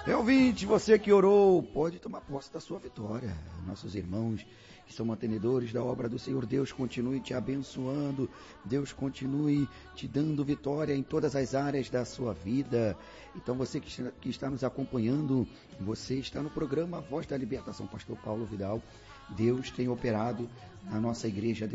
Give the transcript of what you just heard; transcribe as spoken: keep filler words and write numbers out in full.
É ouvinte, você que orou, pode tomar posse da sua vitória. Nossos irmãos que são mantenedores da obra do Senhor, Deus continue te abençoando, Deus continue te dando vitória em todas as áreas da sua vida. Então você que está nos acompanhando, você está no programa Voz da Libertação, Pastor Paulo Vidal. Deus tem operado na nossa igreja,